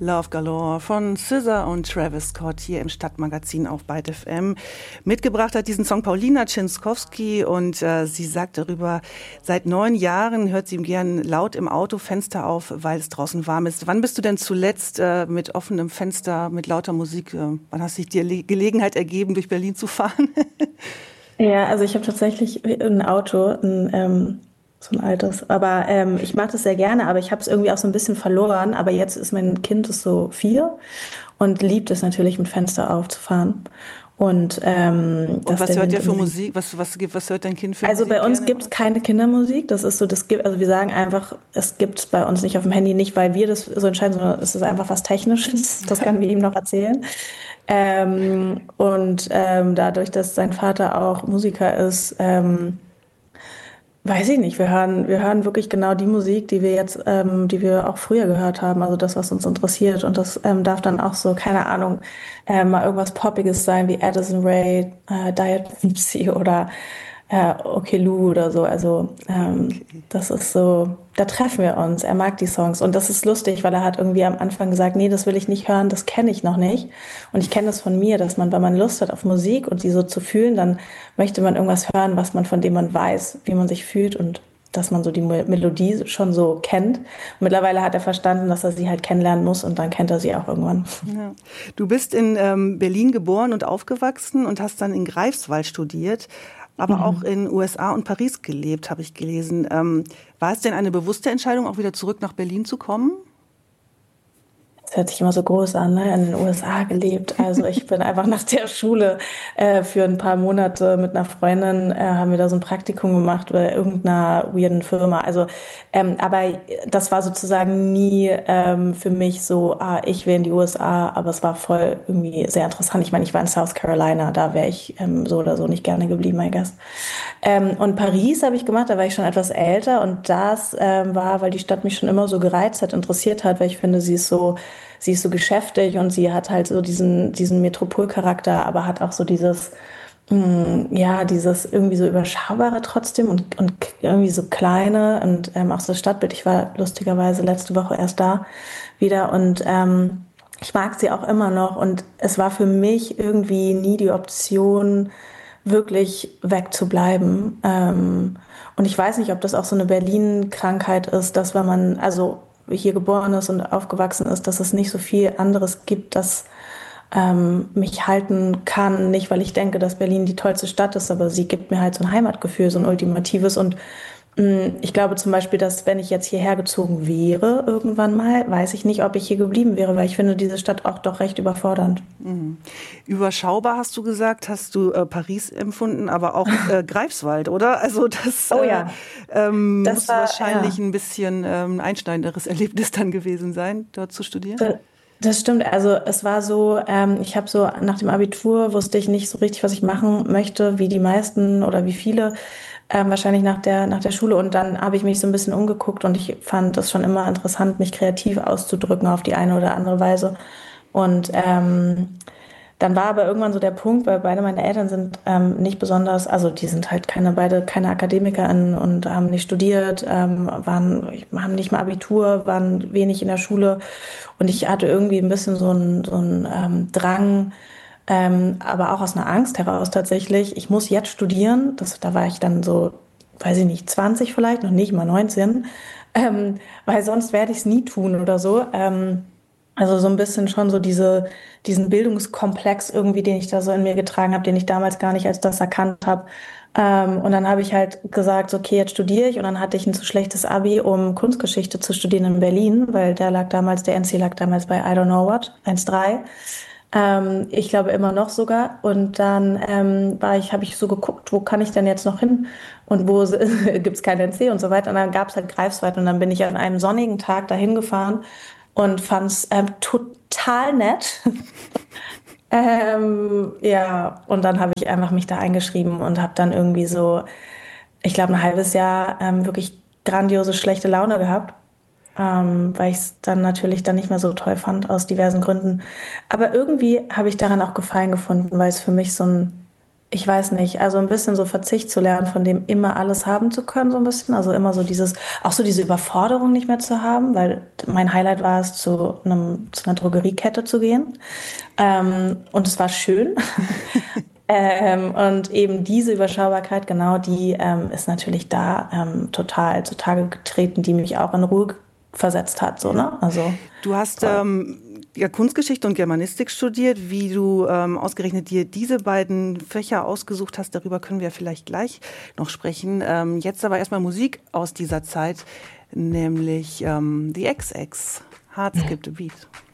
Love Galore von SZA und Travis Scott hier im Stadtmagazin auf Byte FM. Mitgebracht hat diesen Song Paulina Czynskowski und sie sagt darüber, seit 9 Jahren hört sie ihm gern laut im Auto, Fenster auf, weil es draußen warm ist. Wann bist du denn zuletzt mit offenem Fenster, mit lauter Musik, wann hast sich dir Gelegenheit ergeben, durch Berlin zu fahren? Ja, also ich habe tatsächlich ein Auto, so ein altes. Aber ich mache das sehr gerne, aber ich habe es irgendwie auch so ein bisschen verloren. Aber jetzt ist mein Kind ist so 4 und liebt es natürlich, mit Fenster aufzufahren. Und, Und dass was der hört Wind ihr für immer. Musik? Was hört dein Kind für Also Musik bei uns gerne? gibt es keine Kindermusik. Das ist so, also wir sagen einfach, es gibt es bei uns nicht auf dem Handy, nicht weil wir das so entscheiden, sondern es ist einfach was Technisches. Das können wir ihm noch erzählen. Dadurch, dass sein Vater auch Musiker ist, weiß ich nicht. Wir hören wirklich genau die Musik, die wir jetzt, die wir auch früher gehört haben. Also das, was uns interessiert. Und das darf dann auch so, keine Ahnung, mal irgendwas Poppiges sein wie Addison Rae, Diet Gypsy oder Okelou oder so. Also das ist so, da treffen wir uns. Er mag die Songs. Und das ist lustig, weil er hat irgendwie am Anfang gesagt, nee, das will ich nicht hören, das kenne ich noch nicht. Und ich kenne das von mir, dass man, wenn man Lust hat auf Musik und die so zu fühlen, dann möchte man irgendwas hören, von dem man weiß, wie man sich fühlt und dass man so die Melodie schon so kennt. Und mittlerweile hat er verstanden, dass er sie halt kennenlernen muss und dann kennt er sie auch irgendwann. Ja. Du bist in Berlin geboren und aufgewachsen und hast dann in Greifswald studiert, aber auch in USA und Paris gelebt, habe ich gelesen. War es denn eine bewusste Entscheidung, auch wieder zurück nach Berlin zu kommen? Das hört sich immer so groß an, ne? In den USA gelebt. Also ich bin einfach nach der Schule für ein paar Monate mit einer Freundin, haben wir da so ein Praktikum gemacht bei irgendeiner weirden Firma. Also, aber das war sozusagen nie für mich so, ich will in die USA, aber es war voll irgendwie sehr interessant. Ich meine, ich war in South Carolina, da wäre ich so oder so nicht gerne geblieben, I guess. Und Paris habe ich gemacht, da war ich schon etwas älter und das war, weil die Stadt mich schon immer so gereizt hat, interessiert hat, weil ich finde, sie ist so geschäftig und sie hat halt so diesen Metropolcharakter, aber hat auch so dieses irgendwie so Überschaubare trotzdem und irgendwie so kleine und auch so das Stadtbild. Ich war lustigerweise letzte Woche erst da wieder und ich mag sie auch immer noch und es war für mich irgendwie nie die Option, wirklich wegzubleiben. Und ich weiß nicht, ob das auch so eine Berlin-Krankheit ist, dass wenn man also hier geboren ist und aufgewachsen ist, dass es nicht so viel anderes gibt, das mich halten kann. Nicht, weil ich denke, dass Berlin die tollste Stadt ist, aber sie gibt mir halt so ein Heimatgefühl, so ein ultimatives. Und ich glaube zum Beispiel, dass wenn ich jetzt hierher gezogen wäre, irgendwann mal, weiß ich nicht, ob ich hier geblieben wäre, weil ich finde diese Stadt auch doch recht überfordernd. Überschaubar hast du gesagt, hast du Paris empfunden, aber auch Greifswald, oder? Also das Oh ja, das muss war, wahrscheinlich ja. ein bisschen ein einschneidenderes Erlebnis dann gewesen sein, dort zu studieren. Das stimmt, also es war so, ich habe so nach dem Abitur wusste ich nicht so richtig, was ich machen möchte, wie die meisten oder wie viele, wahrscheinlich nach der Schule. Und dann habe ich mich so ein bisschen umgeguckt und ich fand das schon immer interessant, mich kreativ auszudrücken auf die eine oder andere Weise. Und dann war aber irgendwann so der Punkt, weil beide meine Eltern sind nicht besonders, also die sind halt beide keine AkademikerInnen und haben nicht studiert, haben nicht mal Abitur, waren wenig in der Schule und ich hatte irgendwie ein bisschen so einen Drang, aber auch aus einer Angst heraus tatsächlich, ich muss jetzt studieren, da war ich dann so, weiß ich nicht, 20 vielleicht, noch nicht mal 19, weil sonst werde ich es nie tun oder so. Also so ein bisschen schon so diesen Bildungskomplex irgendwie, den ich da so in mir getragen habe, den ich damals gar nicht als das erkannt habe. Und dann habe ich halt gesagt, so, okay, jetzt studiere ich. Und dann hatte ich ein zu schlechtes Abi, um Kunstgeschichte zu studieren in Berlin, weil der NC lag damals bei I don't know what, 1,3. Ich glaube immer noch sogar. Und dann habe ich so geguckt, wo kann ich denn jetzt noch hin? Und wo gibt's kein NC und so weiter. Und dann gab's halt Greifswald. Und dann bin ich an einem sonnigen Tag dahin gefahren und fand's total nett. Ja, und dann habe ich einfach mich da eingeschrieben und habe dann irgendwie so, ich glaube, ein halbes Jahr wirklich grandiose schlechte Laune gehabt, weil ich es dann natürlich dann nicht mehr so toll fand aus diversen Gründen. Aber irgendwie habe ich daran auch Gefallen gefunden, weil es für mich Ich weiß nicht, also ein bisschen so Verzicht zu lernen, von dem immer alles haben zu können, so ein bisschen. Also immer so auch so diese Überforderung nicht mehr zu haben, weil mein Highlight war es, zu einer Drogeriekette zu gehen. Und es war schön. Und eben diese Überschaubarkeit, genau die ist natürlich da total zutage getreten, die mich auch in Ruhe versetzt hat, so, ne? Also, Du hast ja Kunstgeschichte und Germanistik studiert. Wie du ausgerechnet dir diese beiden Fächer ausgesucht hast, darüber können wir vielleicht gleich noch sprechen. Jetzt aber erstmal Musik aus dieser Zeit, nämlich The XX, Heart Skipped a Beat.